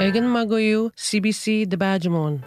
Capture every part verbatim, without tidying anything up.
Egan Magoyu, C B C de Badgemon.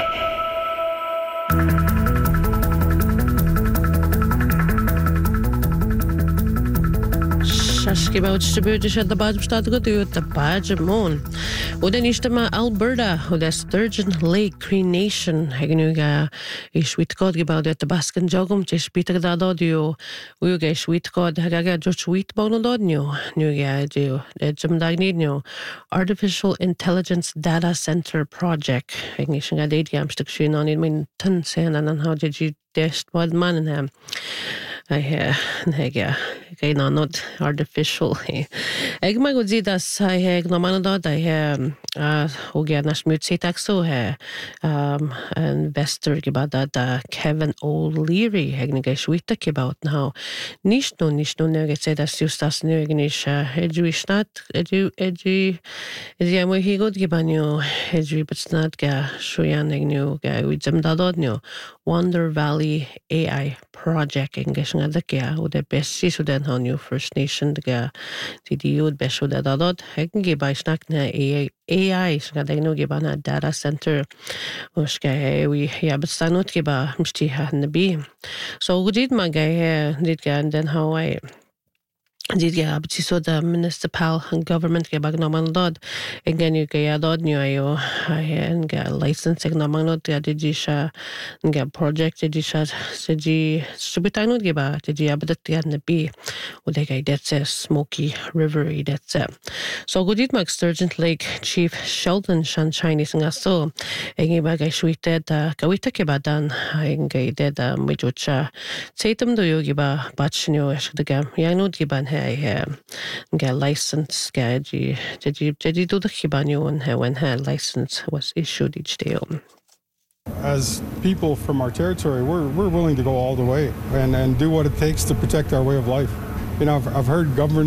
Shashkiba distributed at the Badgemstad go to the Badgemon. Udan ishtama Alberta, Uda Sturgeon Lake Cree Nation, Hagnuga, Ishwit God about it, the Baskin Jogum, Jish Peter Dadodio, Uga Shwit God, Hagaga, George Wheat Bonodonio, Nuga, Jim Dagnino, Artificial Intelligence Data Center Project, Ignition Adadiam Station on in Minton, and how did you dash what man him? I hear, Nega, okay, no, not artificial. Eg mag ud das I heg no manadod I hear uh ogia nash mutsi taxo he um investor gibada da Kevin O'Leary heg nega shwita about now. Nish no nish no nega say das just das nugnish edu ishnat edu edu edu amo he god gibanyo edu but snat ga shuyan egnu ga udzam dadod Wonder Valley A I project English nga dakya o de besti so den han new First Nation ga ti di ud besho da dadod hegen ge bei snak na A I A I so ga no ge bana data center os ga we ja bestanot ge ba msti ha na bi so gudit ma ga dit ga den how I did yeah, but so the municipal and government get back no man dod again you get dod new ayo I and get license no man dod did you sha get project did you sha said you subitano get ba did you but that the be with the guy that's a Smoky River that's it so good it Max Sturgeon Lake Chief Sheldon Shan Chinese nga so egi ba guy sweeted kawita ke ba dan I get that mijocha setum do yogi ba batchnyo the gam ya no di ban I get license did you did you did you do the hibanyo and when her license was issued each day? As people from our territory, we're we're willing to go all the way and, and do what it takes to protect our way of life. You know, I've, I've heard government